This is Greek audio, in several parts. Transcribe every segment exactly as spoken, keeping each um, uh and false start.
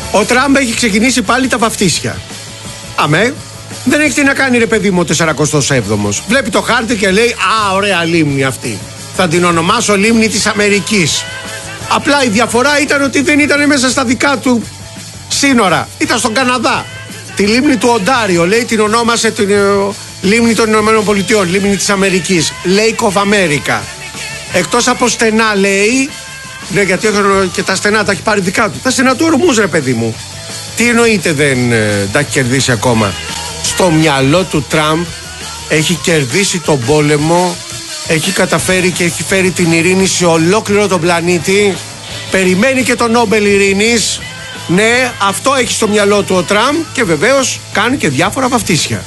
Ο Τραμπ έχει ξεκινήσει πάλι τα βαφτίσια. Αμέ, δεν έχει τι να κάνει ρε παιδί μου ο σαρακοστός έβδομος. Βλέπει το χάρτη και λέει «Α, ωραία λίμνη αυτή. Θα την ονομάσω λίμνη της Αμερικής». Απλά η διαφορά ήταν ότι δεν ήταν μέσα στα δικά του σύνορα. Ήταν στον Καναδά. Τη λίμνη του Οντάριο, λέει, την ονόμασε την uh, λίμνη των Ηνωμένων Πολιτειών, λίμνη της Αμερικής. Lake of America. Εκτός από στενά, λέει, ναι, γιατί και τα στενά τα έχει πάρει δικά του. Τα στενά του ορμούς, ρε παιδί μου. Τι εννοείται δεν ε, τα έχει κερδίσει ακόμα. Στο μυαλό του Τραμπ έχει κερδίσει τον πόλεμο, έχει καταφέρει και έχει φέρει την ειρήνη σε ολόκληρο τον πλανήτη. Περιμένει και τον Νόμπελ Ειρήνης. Ναι, αυτό έχει στο μυαλό του ο Τραμπ και βεβαίως κάνει και διάφορα βαφτίσια.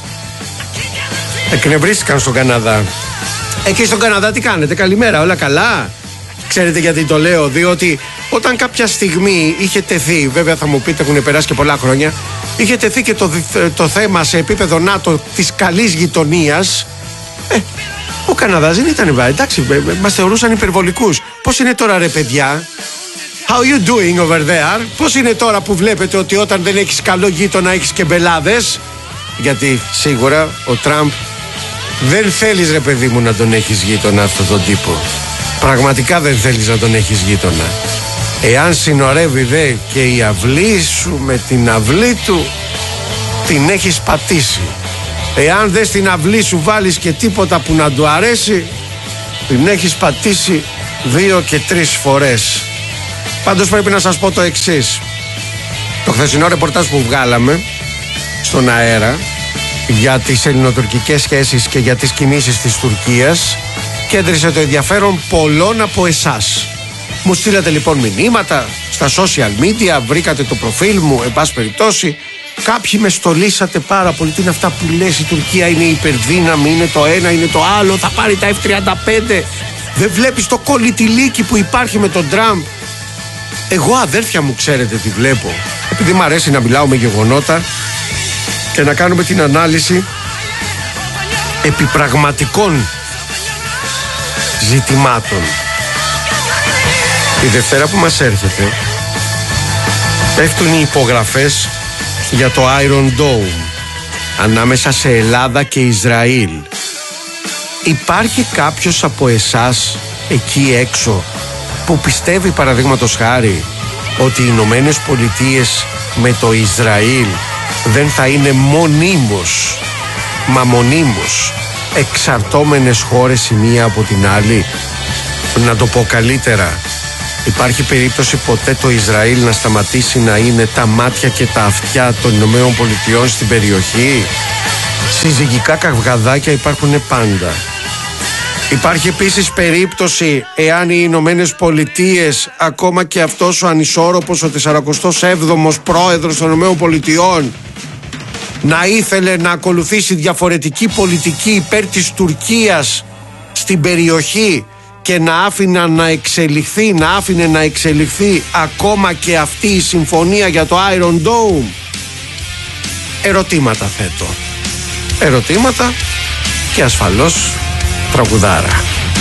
Εκνευρίστηκαν στον Καναδά. Εκεί στον Καναδά τι κάνετε, καλημέρα, όλα καλά? Ξέρετε γιατί το λέω? Διότι όταν κάποια στιγμή είχε τεθεί, βέβαια θα μου πείτε έχουν περάσει και πολλά χρόνια, είχε τεθεί και το, το θέμα σε επίπεδο ΝΑΤΟ της καλής γειτονίας, ε, ο Καναδάς δεν ήταν, εντάξει, μας θεωρούσαν υπερβολικούς. Πώς είναι τώρα ρε παιδιά? How you doing over there? Πώς είναι τώρα που βλέπετε ότι όταν δεν έχεις καλό γείτονα έχεις και μπελάδες? Γιατί σίγουρα ο Τραμπ δεν θέλεις ρε παιδί μου να τον έχεις γείτονα αυτόν τον τύπο. Πραγματικά δεν θέλεις να τον έχεις γείτονα. Εάν συνορεύει δε και η αυλή σου με την αυλή του, την έχεις πατήσει. Εάν δε στην αυλή σου βάλεις και τίποτα που να του αρέσει, την έχεις πατήσει δύο και τρεις φορές. Πάντως πρέπει να σας πω το εξής. Το χθεσινό ρεπορτάζ που βγάλαμε στον αέρα για τις ελληνοτουρκικές σχέσεις και για τις κινήσεις της Τουρκίας κέντρισε το ενδιαφέρον πολλών από εσάς. Μου στείλατε λοιπόν μηνύματα στα social media, βρήκατε το προφίλ μου, εν πάση περιπτώσει. Κάποιοι με στολίσατε πάρα πολύ. Τι είναι αυτά που λες, η Τουρκία είναι υπερδύναμη, είναι το ένα, είναι το άλλο, θα πάρει τα εφ τριάντα πέντε. Δεν βλέπεις το κολλητηλίκι που υπάρχει με τον Τραμπ? Εγώ αδέρφια μου ξέρετε τι βλέπω. Επειδή μου αρέσει να μιλάω με γεγονότα και να κάνουμε την ανάλυση επιπραγματικών ζητημάτων. Η Δευτέρα που μας έρχεται πέφτουν οι υπογραφές για το Iron Dome ανάμεσα σε Ελλάδα και Ισραήλ. Υπάρχει κάποιος από εσάς εκεί έξω που πιστεύει παραδείγματος χάρη ότι οι Ηνωμένες Πολιτείες με το Ισραήλ δεν θα είναι μονίμως, μα μονίμως εξαρτώμενες χώρες η μία από την άλλη? Να το πω καλύτερα, υπάρχει περίπτωση ποτέ το Ισραήλ να σταματήσει να είναι τα μάτια και τα αυτιά των Ηνωμένων Πολιτειών στην περιοχή? Συζυγικά καυγαδάκια υπάρχουν πάντα. Υπάρχει επίσης περίπτωση, εάν οι Ηνωμένες Πολιτείες, ακόμα και αυτός ο ανισόρροπος, ο σαρακοστός έβδομος πρόεδρος των Ηνωμένων Πολιτειών, να ήθελε να ακολουθήσει διαφορετική πολιτική υπέρ της Τουρκίας στην περιοχή και να άφηνε να εξελιχθεί, να άφηνε να εξελιχθεί ακόμα και αυτή η συμφωνία για το Iron Dome? Ερωτήματα θέτω. Ερωτήματα και ασφαλώς τραγουδάρα.